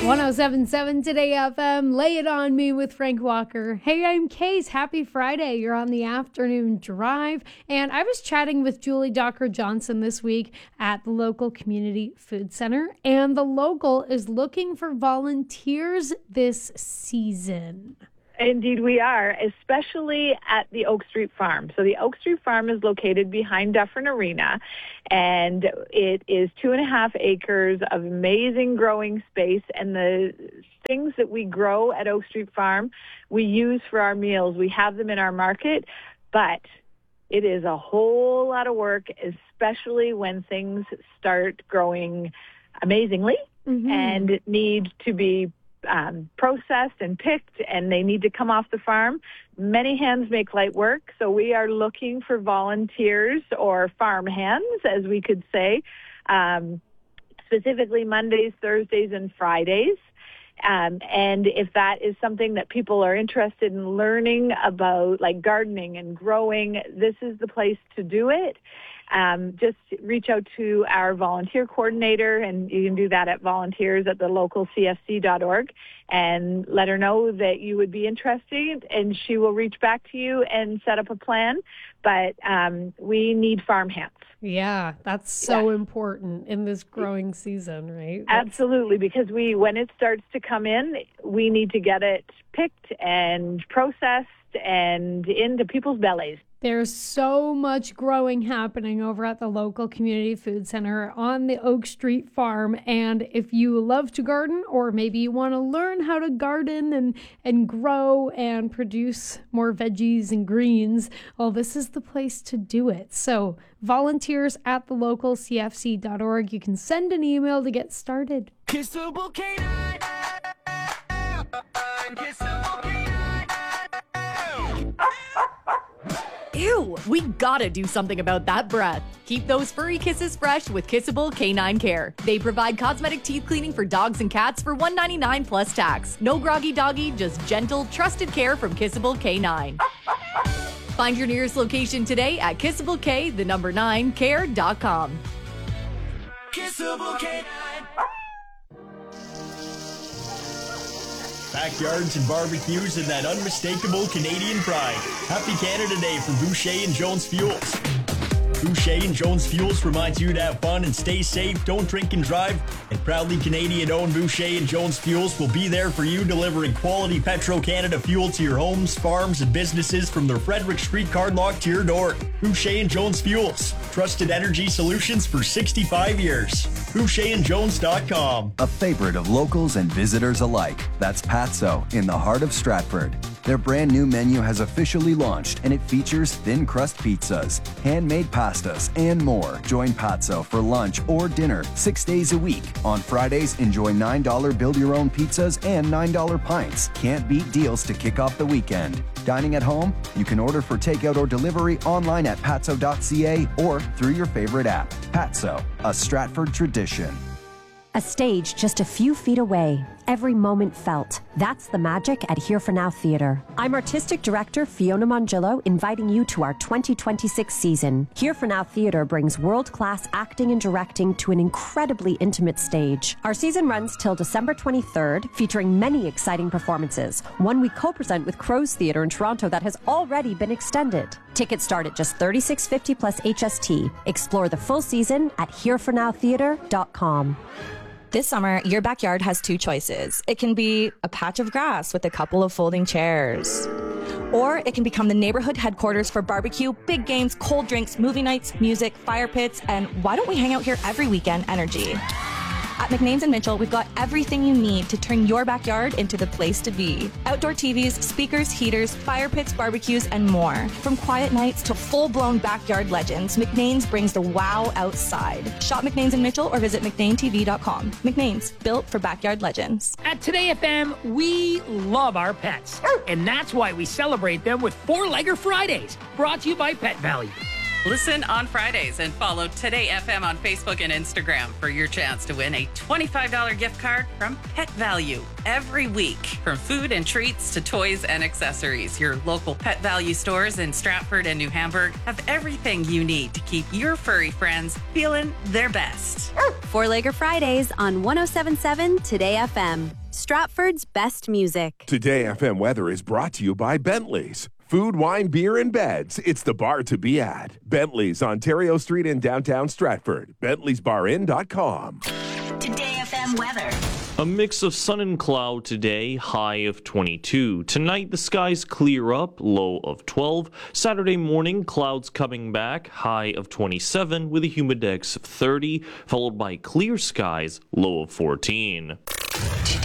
107.7 Today FM. Lay it on me with Frank Walker. Hey, I'm Case. Happy Friday. You're on the afternoon drive. And I was chatting with Julie Docker Johnson this week at the local community food center. And the local is looking for volunteers this season. Indeed, we are, especially at the Oak Street Farm. So the Oak Street Farm is located behind Dufferin Arena, and it is 2.5 acres of amazing growing space. And the things that we grow at Oak Street Farm, we use for our meals. We have them in our market, but it is a whole lot of work, especially when things start growing amazingly and need to be processed and picked, and they need to come off the farm. Many hands make light work, so we are looking for volunteers or farm hands, as we could say, specifically Mondays, Thursdays, and Fridays. And if that is something that people are interested in learning about, like gardening and growing, this is the place to do it. Just reach out to our volunteer coordinator, and you can do that at volunteers@thelocalcfc.org, and let her know that you would be interested, and she will reach back to you and set up a plan. But we need farm hands. Yeah, that's so important in this growing season, right? Absolutely, because when it starts to come in, we need to get it picked and processed and into people's bellies. There's so much growing happening over at the local community food center on the Oak Street Farm. And if you love to garden, or maybe you want to learn how to garden and grow and produce more veggies and greens, well, this is the place to do it. So volunteers@thelocalcfc.org. You can send an email to get started. Kissable K9. Kissable K9. Ew, we gotta do something about that breath. Keep those furry kisses fresh with Kissable Canine Care. They provide cosmetic teeth cleaning for dogs and cats for $199 plus tax. No groggy doggy, just gentle, trusted care from Kissable K9. Find your nearest location today at KissableK9care.com. Kissable K9. Backyards and barbecues and that unmistakable Canadian pride. Happy Canada Day from Boucher and Jones Fuels. Boucher and Jones Fuels reminds you to have fun and stay safe, don't drink and drive, and proudly Canadian-owned Boucher and Jones Fuels will be there for you, delivering quality Petro-Canada fuel to your homes, farms, and businesses from their Frederick Street card lock to your door. Boucher and Jones Fuels, trusted energy solutions for 65 years. BoucherandJones.com. A favorite of locals and visitors alike. That's Patso in the heart of Stratford. Their brand new menu has officially launched, and it features thin crust pizzas, handmade pastas, and more. Join Patso for lunch or dinner 6 days a week. On Fridays, enjoy $9 build-your-own pizzas and $9 pints. Can't beat deals to kick off the weekend. Dining at home? You can order for takeout or delivery online at patso.ca or through your favorite app. Patso, a Stratford tradition. A stage just a few feet away. Every moment felt. That's the magic at Here for Now Theatre. I'm Artistic Director Fiona Mongillo, inviting you to our 2026 season. Here for Now Theatre brings world-class acting and directing to an incredibly intimate stage. Our season runs till December 23rd, featuring many exciting performances. One we co-present with Crows Theatre in Toronto that has already been extended. Tickets start at just $36.50 plus HST. Explore the full season at herefornowtheatre.com. This summer, your backyard has two choices. It can be a patch of grass with a couple of folding chairs. Or it can become the neighborhood headquarters for barbecue, big games, cold drinks, movie nights, music, fire pits, and why don't we hang out here every weekend energy? At McNames & Mitchell, we've got everything you need to turn your backyard into the place to be. Outdoor TVs, speakers, heaters, fire pits, barbecues, and more. From quiet nights to full-blown backyard legends, McNames brings the wow outside. Shop McNames & Mitchell or visit McNameTV.com. McNames, built for backyard legends. At Today FM, we love our pets. And that's why we celebrate them with Four-Legger Fridays, brought to you by Pet Value. Listen on Fridays and follow Today FM on Facebook and Instagram for your chance to win a $25 gift card from Pet Value every week. From food and treats to toys and accessories, your local Pet Value stores in Stratford and New Hamburg have everything you need to keep your furry friends feeling their best. Four-Legger Fridays on 107.7 Today FM. Stratford's best music. Today FM weather is brought to you by Bentley's. Food, wine, beer, and beds. It's the bar to be at. Bentley's, Ontario Street in downtown Stratford. Bentley'sBarIn.com. Today FM weather. A mix of sun and cloud today, high of 22. Tonight, the skies clear up, low of 12. Saturday morning, clouds coming back, high of 27 with a humidex of 30, followed by clear skies, low of 14.